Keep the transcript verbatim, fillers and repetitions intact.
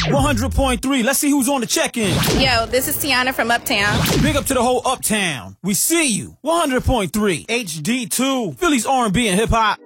one hundred point three. Let's see who's on the check-in. Yo, this is Tiana from Uptown. Big up to the whole Uptown. We see you. one hundred point three. H D two. Philly's R and B and hip-hop.